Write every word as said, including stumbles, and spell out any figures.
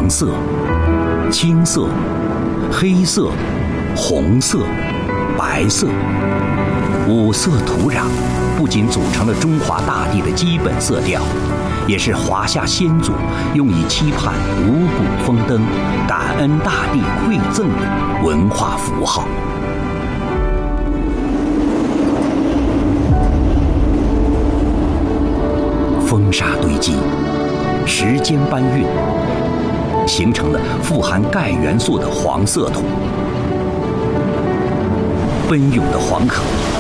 黄色、青色、黑色、红色、白色，五色土壤不仅组成了中华大地的基本色调，也是华夏先祖用以期盼五谷丰登、感恩大地馈赠的文化符号。风沙堆积，时间搬运，形成了富含钙元素的黄色土。奔涌的黄河